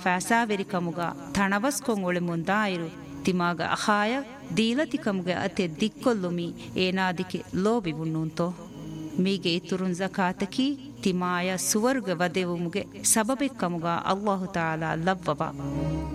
ಫಾಸಾವೆರಿ ಕಮುಗ ತಣವಸ್ ಕೊಂಗೊಳೆ ಮುಂದಾಯಿರು ತಿಮಾಗ ಅಖಾಯ ದೀಲತಿ ಕಮುಗೆ ಅತೆ ದಿಕ್ಕೊಲ್ಲುಮಿ ಏನಾದಿಕೆ ಲೋಬಿ ಬುಣ್ಣುಂತೋ ಮೀಗೆ ಇತುರುನ್ ಜಕಾತಕಿ ತಿಮಾಯ ಸುವರ್ಗ ವದೆವುಮುಗೆ ಸಬಬೆ ಕಮುಗ ಅಲ್ಲಾಹು ತಾಲಾ ಲವ್ವವ